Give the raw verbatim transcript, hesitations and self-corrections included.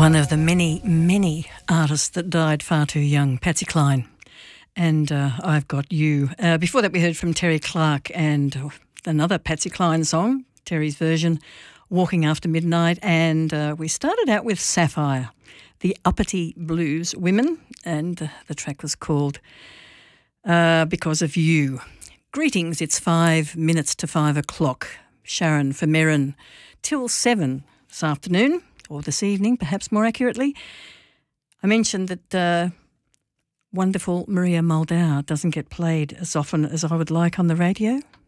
One of the many, many artists that died far too young, Patsy Cline. And uh, I've Got You. Uh, before that we heard from Terry Clark and another Patsy Cline song, Terry's version, Walking After Midnight. And uh, we started out with Sapphire, the Uppity Blues Women, and uh, the track was called uh, Because of You. Greetings, it's five minutes to five o'clock. Sharon for Merrin till seven this afternoon, or this evening, perhaps more accurately. I mentioned that uh, wonderful Maria Moldau doesn't get played as often as I would like on the radio.